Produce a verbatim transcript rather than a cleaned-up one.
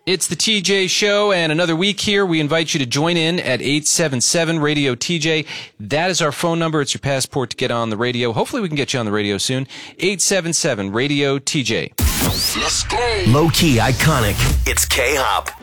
It's the T J Show, and another week here. We invite you to join in at eight seven seven radio T J. That is our phone number. It's your passport to get on the radio. Hopefully we can get you on the radio soon. eight seven seven radio T J. Let's go. Low-key iconic. It's K-Hop.